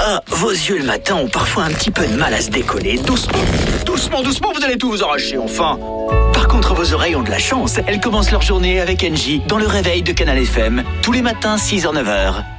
vos yeux le matin ont parfois un petit peu de mal à se décoller. Doucement, vous allez tout vous arracher, enfin. Par contre, vos oreilles ont de la chance. Elles commencent leur journée avec Engie dans le réveil de Canal FM. Tous les matins, 6h-9h.